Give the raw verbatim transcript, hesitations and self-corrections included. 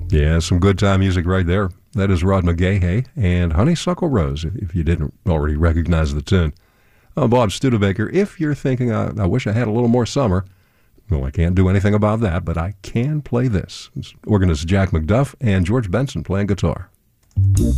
Yeah, some good time music right there. That is Rod McGahey and Honeysuckle Rose, if, if you didn't already recognize the tune. Oh, Bob Studebaker, if you're thinking, I, I wish I had a little more summer, well, I can't do anything about that, but I can play this. It's organist Jack McDuff and George Benson playing guitar.